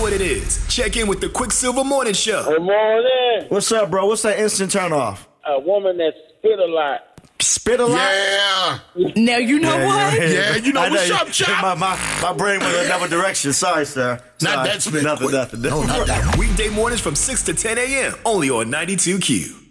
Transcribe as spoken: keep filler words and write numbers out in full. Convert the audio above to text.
what it is. Check in with the Quicksilver Morning Show. Good morning. What's up, bro? What's that instant turn off? A woman that spit a lot. Spit a lot? Yeah. Now you know Yeah, what? yeah, Yeah, you know I what's you- up, Chop? My, my, my brain went in another direction. Sorry, sir. Not Sorry. that spit. Nothing, nothing. No, not that. Weekday mornings from six to ten a.m. only on ninety-two Q.